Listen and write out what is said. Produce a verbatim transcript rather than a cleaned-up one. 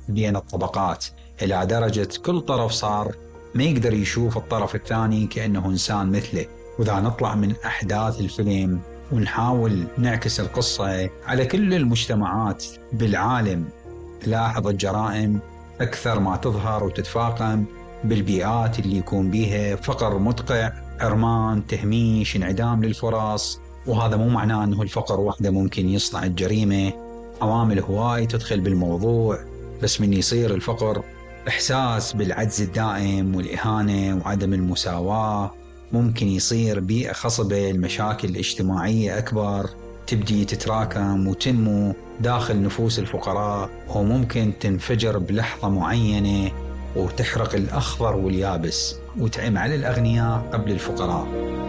بين الطبقات إلى درجة كل طرف صار ما يقدر يشوف الطرف الثاني كأنه إنسان مثله. وإذا نطلع من أحداث الفيلم ونحاول نعكس القصة على كل المجتمعات بالعالم، لاحظ الجرائم أكثر ما تظهر وتتفاقم بالبيئات اللي يكون بيها فقر مدقع، حرمان، تهميش، انعدام للفرص. وهذا مو معناه أنه الفقر وحده ممكن يصنع الجريمة، عوامل هواي تدخل بالموضوع. بس من يصير الفقر إحساس بالعجز الدائم والإهانة وعدم المساواة، ممكن يصير بيئة خصبة، المشاكل الاجتماعية أكبر، تبدي تتراكم وتنمو داخل نفوس الفقراء، وممكن تنفجر بلحظة معينة وتحرق الأخضر واليابس وتعم على الأغنياء قبل الفقراء.